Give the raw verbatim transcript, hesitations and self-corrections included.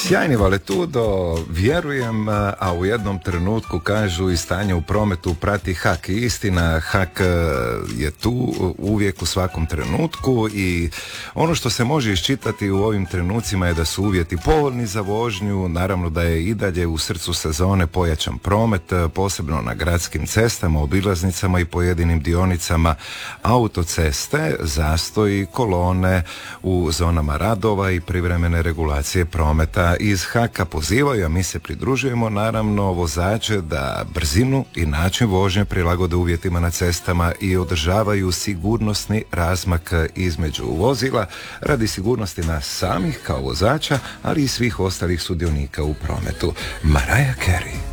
Sjajni Valetudo, vjerujem, a u jednom trenutku kažu i stanje u prometu prati Hak. I istina, Hak je tu uvijek u svakom trenutku i ono što se može iščitati u ovim trenucima je da su uvjeti povoljni za vožnju, naravno da je i dalje u srcu sezone pojačan promet, posebno na gradskim cestama, obilaznicama i pojedinim dionicama autoceste, zastoji, kolone u zonama radova i privremene regulacije prometa. Iz Haka pozivaju, a mi se pridružujemo, naravno, vozače da brzinu i način vožnje prilagode uvjetima na cestama i održavaju sigurnosni razmak između vozila radi sigurnosti nas samih kao vozača, ali i svih ostalih sudionika u prometu. Mariah Carey.